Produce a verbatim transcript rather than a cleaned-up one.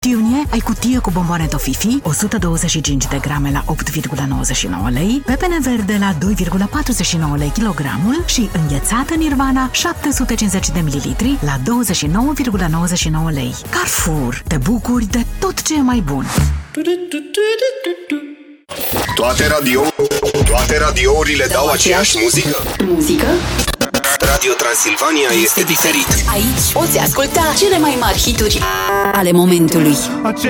Iunie ai cutie cu bomboane Tofifi, o sută douăzeci și cinci de grame la opt virgulă nouăzeci și nouă lei, pepene verde la doi virgulă patruzeci și nouă lei kilogramul și înghețată Nirvana șapte sute cincizeci de mililitri la douăzeci și nouă virgulă nouăzeci și nouă lei. Carrefour, te bucuri de tot ce e mai bun! Toate radio, toate radiourile dau aceeași muzică? Muzică? Radio Transilvania este diferit. Aici poți asculta cele mai mari hituri ale momentului.